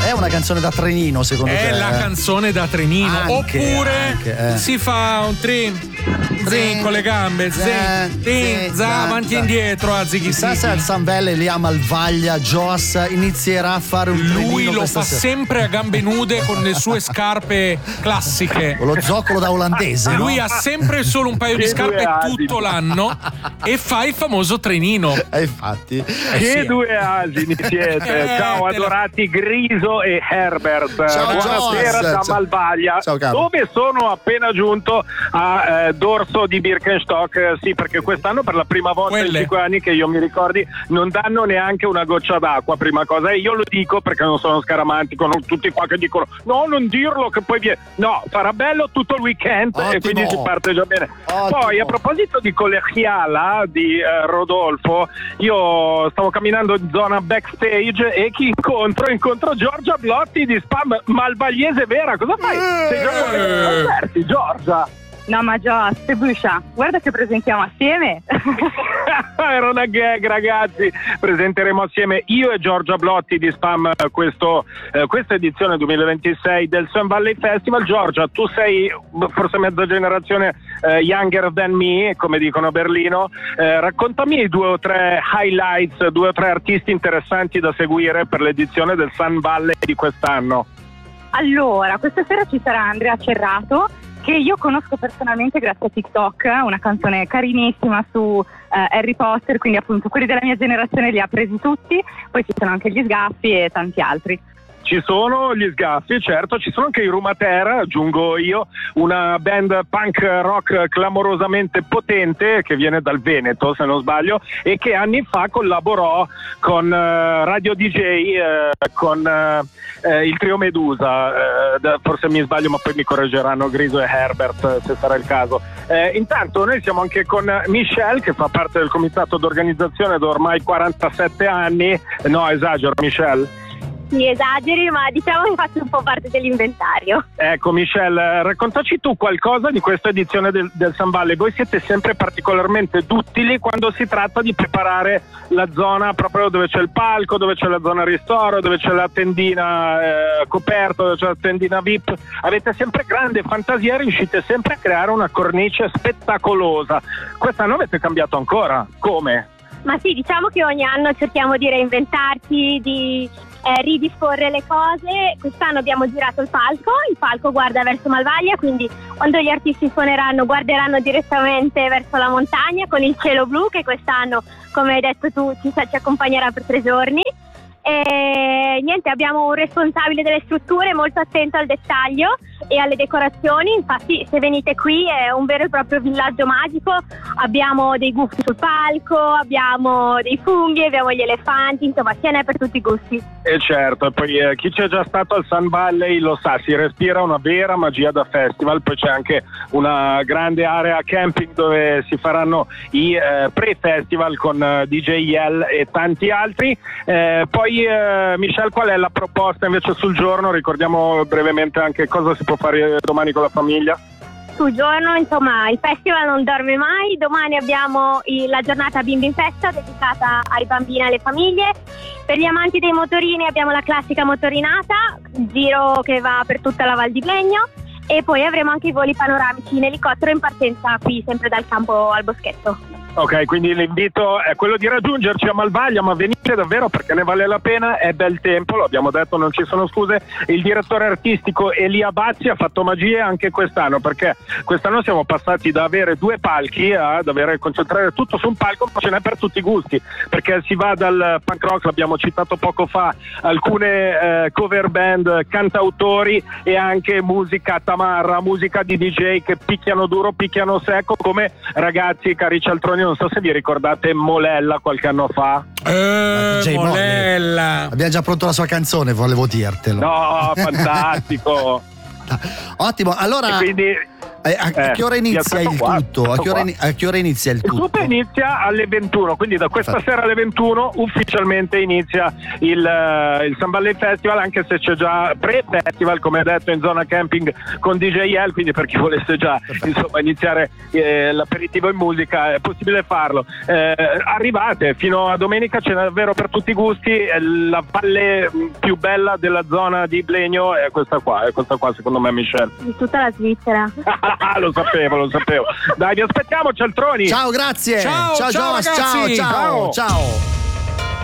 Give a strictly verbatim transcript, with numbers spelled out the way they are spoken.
è una canzone da trenino, secondo è te? È la canzone da trenino. Anche, Oppure anche, eh. si fa un trin, zin con le gambe, zin, zin, za, avanti e indietro a zighi. Chissà se al Sun Valley lì a Malvaglia Joss inizierà a fare un Lui lo fa sera. sempre a gambe nude con le sue scarpe classiche. Con lo zoccolo da olandese. Lui no? ha sempre solo un paio di scarpe tutto l'anno e fa il famoso trenino. E infatti. Eh che sì. due asini siete. Eh, Ciao adorati Griso e Herbert. Ciao, buonasera Joss. da Ciao. Malvaglia, Ciao, dove sono appena giunto a eh, dorso di Birkenstock. Eh, sì, perché quest'anno per la prima volta Quelle. in cinque anni che io mi ricordi non danno neanche una goccia d'acqua, prima cosa, e io lo dico perché non sono scaramantico, non tutti qua che dicono no, non dirlo che poi viene. No, farà bello tutto il weekend. Ottimo. E quindi si parte già bene. Ottimo. Poi a proposito di collegiala di eh, Rodolfo, io stavo camminando in zona backstage e chi incontro? Incontro Giorgia Blotti di Spam Malvagliese Vera. Cosa fai? Sei già fuori dai concerti, Giorgia? No, ma già, Sebuscia, guarda che presentiamo assieme. Era una gag, ragazzi. Presenteremo assieme io e Giorgia Blotti di Spam questo, eh, questa edizione duemilaventisei del Sun Valley Festival. Giorgia, tu sei forse mezza generazione eh, younger than me, come dicono a Berlino. Eh, raccontami due o tre highlights, due o tre artisti interessanti da seguire per l'edizione del Sun Valley di quest'anno. Allora, questa sera ci sarà Andrea Cerrato, che io conosco personalmente grazie a TikTok, una canzone carinissima su eh, Harry Potter, quindi appunto quelli della mia generazione li ha presi tutti, poi ci sono anche gli Sgaffi e tanti altri. Ci sono gli Sgaffi, certo, ci sono anche i Rumatera, aggiungo io, una band punk rock clamorosamente potente che viene dal Veneto, se non sbaglio, e che anni fa collaborò con uh, Radio D J, uh, con uh, uh, il trio Medusa, uh, forse mi sbaglio ma poi mi correggeranno Griso e Herbert se sarà il caso. Uh, intanto noi siamo anche con Michelle, che fa parte del comitato d'organizzazione da ormai quarantasette anni, no esagero Michelle? Sì, esageri, ma diciamo che faccio un po' parte dell'inventario. Ecco Michelle, raccontaci tu qualcosa di questa edizione del, del Sun Valley. Voi siete sempre particolarmente duttili quando si tratta di preparare la zona proprio dove c'è il palco, dove c'è la zona ristoro, dove c'è la tendina eh, coperta, dove c'è la tendina V I P. Avete sempre grande fantasia e riuscite sempre a creare una cornice spettacolosa. Quest'anno avete cambiato ancora? Come? Ma sì, diciamo che ogni anno cerchiamo di reinventarci, di eh, ridisporre le cose. Quest'anno abbiamo girato il palco, il palco guarda verso Malvaglia, quindi quando gli artisti suoneranno guarderanno direttamente verso la montagna con il cielo blu che quest'anno, come hai detto tu, ci, ci accompagnerà per tre giorni. E niente, abbiamo un responsabile delle strutture molto attento al dettaglio e alle decorazioni, infatti se venite qui è un vero e proprio villaggio magico. Abbiamo dei gufi sul palco, abbiamo dei funghi, abbiamo gli elefanti, insomma ce n'è per tutti i gusti. E certo, e poi eh, chi c'è già stato al Sun Valley lo sa, si respira una vera magia da festival. Poi c'è anche una grande area camping dove si faranno i eh, pre-festival con eh, D J Yell e tanti altri. Eh, poi eh, Michelle, qual è la proposta invece sul giorno? Ricordiamo brevemente anche cosa si può fare domani con la famiglia. Sul giorno, insomma, il festival non dorme mai. Domani abbiamo il, la giornata Bimbi in Festa dedicata ai bambini e alle famiglie. Per gli amanti dei motorini abbiamo la classica motorinata, giro che va per tutta la Val di Glegno, e poi avremo anche i voli panoramici in elicottero in partenza qui sempre dal campo al boschetto. Ok, quindi l'invito è quello di raggiungerci a Malvaglia, ma venite davvero perché ne vale la pena, è bel tempo, lo abbiamo detto, non ci sono scuse. Il direttore artistico Elia Bazzi ha fatto magie anche quest'anno, perché quest'anno siamo passati da avere due palchi ad avere concentrare tutto su un palco, ma ce n'è per tutti i gusti, perché si va dal punk rock, l'abbiamo citato poco fa, alcune eh, cover band, cantautori e anche musica tamarra, musica di D J che picchiano duro, picchiano secco, come ragazzi cari cialtroni. Non so se vi ricordate Molella qualche anno fa. Eh, J. Molella. Abbiamo già pronto la sua canzone, volevo dirtelo. No, fantastico. Ottimo, allora e quindi Eh, a, a che ora inizia il tutto? A che ora, a che ora inizia il tutto? Il tutto inizia alle ventuno, quindi da questa Perfetto. sera alle ventuno ufficialmente inizia il, uh, il Sun Valley Festival, anche se c'è già pre-festival, come detto, in zona camping con D J L, quindi per chi volesse già insomma iniziare eh, l'aperitivo in musica è possibile farlo. Eh, arrivate, fino a domenica ce n'è davvero per tutti i gusti. La valle più bella della zona di Blegno è questa qua, è questa qua secondo me, Michelle. Di tutta la Svizzera. Lo sapevo, lo sapevo. Dai, vi aspettiamo, cialtroni. Ciao, grazie. Ciao, ciao, ciao, Joss, ciao, ciao, ciao. ciao.